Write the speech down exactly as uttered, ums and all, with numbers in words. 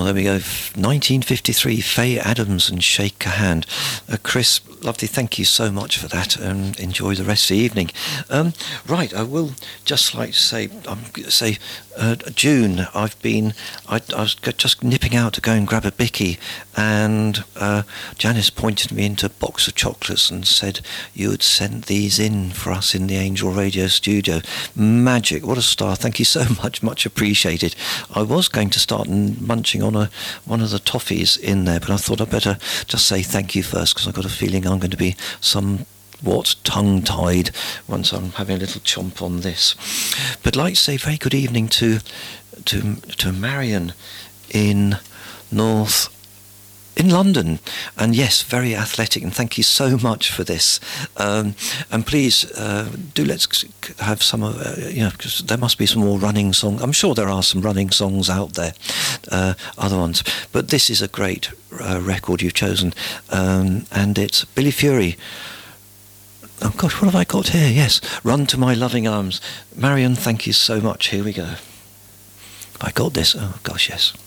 Oh, there we go. nineteen fifty-three, Faye Adams and Shake a Hand. Uh, Chris, lovely. Thank you so much for that. And enjoy the rest of the evening. Um, right, I will just like to say, um, say, uh, June. I've been, I, I was just nipping out to go and grab a bicky, and uh, Janice pointed me into a box of chocolates and said you had sent these in for us in the Angel Radio studio. Magic! What a star! Thank you so much. Much appreciated. I was going to start munching on a one of the toffees in there, but I thought I'd better just say thank you first, because I've got a feeling I'm going to be somewhat tongue-tied once I'm having a little chomp on this. But I'd like to say very good evening to to to Marion in North in London, and yes, very athletic, and thank you so much for this. Um, and please uh, do let's have some of uh, you know, because there must be some more running songs. I'm sure there are some running songs out there, uh, other ones, but this is a great uh, record you've chosen, um, and it's Billy Fury. Oh gosh, what have I got here? Yes, Run to My Loving Arms. Marion, thank you so much. Here we go. Have I got this? Oh gosh, yes.